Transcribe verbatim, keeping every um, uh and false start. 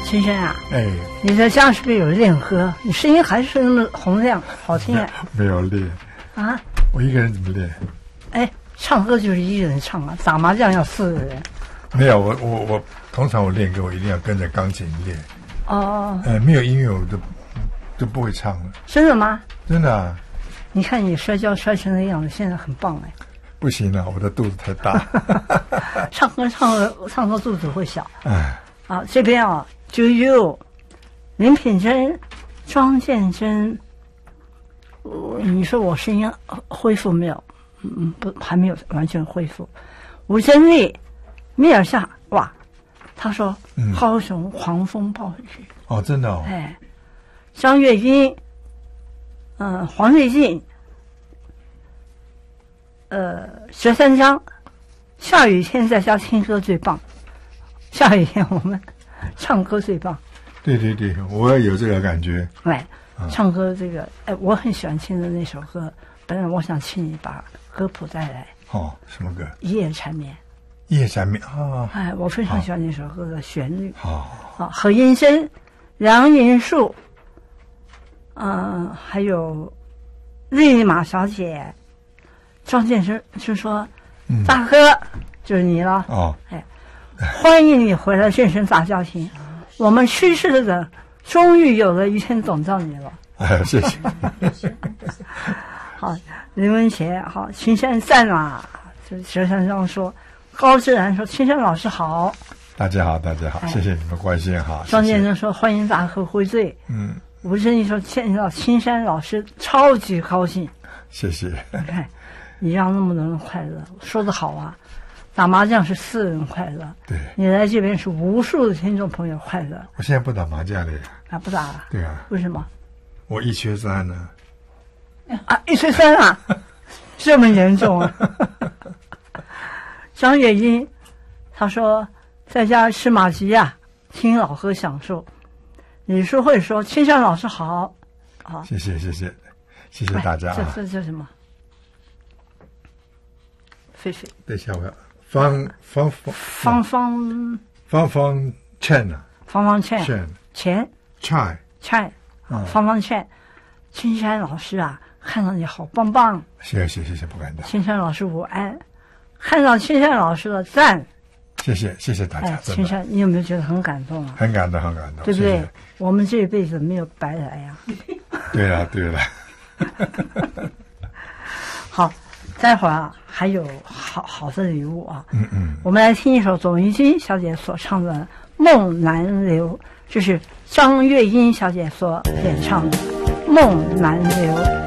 秦山啊， 哎， 你在家是不是有练歌？你声音还是那么洪亮，好听啊！ 没有练啊， 我一个人怎么练？ 哎，唱歌就是一个人唱啊，打麻将要四个人。 没有，我我我通常我练歌，我一定要跟着钢琴练。 哦， 呃，没有音乐我都都不会唱了。 真的吗？ 真的啊。 你看你摔跤摔成那样子，现在很棒哎。 不行了，我的肚子太大。 唱歌唱了唱歌肚子会小。 哎。 啊，这边啊，啾啾，林品珍、庄建珍，呃，你说我声音恢复没有？嗯，不，还没有完全恢复。吴珍丽、米尔夏，哇，他说、嗯、高雄狂风暴雨。 哦，真的哦。 哎，张月英，嗯、呃，黄瑞进，呃，十三章，下雨天在家听歌最棒。下雨天我们唱歌最棒。 对对对，我也有这个感觉。 哎，唱歌这个，哎，我很喜欢听的那首歌。本来我想请你把歌谱带来。 哦，什么歌？ 一夜缠绵。 一夜缠绵啊！ 哎，我非常喜欢那首歌的旋律。 好。 啊，何音生、梁云树，嗯、呃，还有丽马小姐，张建生就说：“嗯、大哥，就是你了。” 哦， 哎。欢迎你回来健身大家庭，我们去世的人终于有了一天等到你了。 哎，谢谢。 好，林文杰，好，青山赞啊！这佘山章说，高志然说，青山老师好。 大家好，大家好，哎、谢谢你们关心哈。 庄建生说，欢迎大喝回醉。 嗯。 吴振义说，见到青山老师超级高兴。 谢谢。 你看，你让那么多人快乐，说得好啊。打麻将是四人快乐， 对， 你来这边是无数的听众朋友快乐。 我现在不打麻将了呀。 啊，不打了。 对啊。 为什么？ 我一缺三呢。 啊，一缺三啊，这么严重啊！张月英，他说在家吃马吉呀，听老歌享受。李淑慧说：“青山老师好。”好， 谢谢谢谢谢谢大家、啊。 这这这什么？狒狒。 等一下我要。方方方方方方劝啊， 方方劝钱菜菜，方方劝，青山老师啊，看到你好棒棒， 谢谢谢谢不敢当。 青山老师午安，看到青山老师的赞， 谢谢谢谢大家。 哎，青山，你有没有觉得很感动啊？ 很感动，很感动， 对不对？ 谢谢我们这一辈子没有白来呀、 啊。对了对了。 好。待会儿啊，还有好好的礼物啊！ 嗯嗯， 我们来听一首董玉君小姐所唱的《梦难留》，这是张月英小姐所演唱的《梦难留》。